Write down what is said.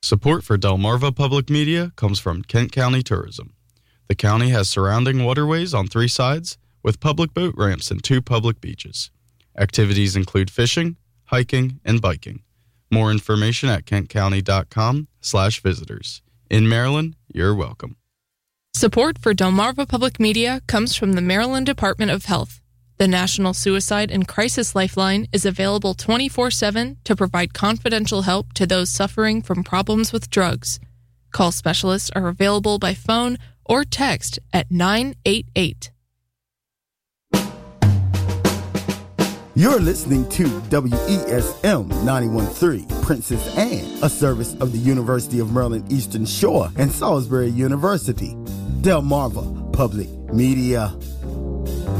Support for Delmarva Public Media comes from Kent County Tourism. The county has surrounding waterways on 3 sides with public boat ramps and 2 public beaches. Activities include fishing, hiking, and biking. More information at kentcounty.com/visitors. In Maryland, you're welcome. Support for Delmarva Public Media comes from the Maryland Department of Health. The National Suicide and Crisis Lifeline is available 24/7 to provide confidential help to those suffering from problems with drugs. Call specialists are available by phone or text at 988. You're listening to WESM 91.3 Princess Anne, a service of the University of Maryland Eastern Shore and Salisbury University. Delmarva Public Media.